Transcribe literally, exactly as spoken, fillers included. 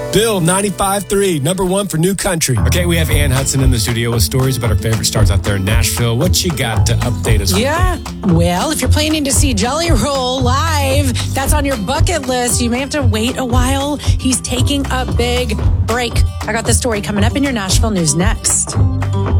Bill, ninety-five point three, number one for New Country. Okay, we have Ann Hudson in the studio with stories about our favorite stars out there in Nashville. What you got to update us with? Yeah, well, if you're planning to see Jelly Roll live, that's on your bucket list. You may have to wait a while. He's taking a big break. I got this story coming up in your Nashville news next.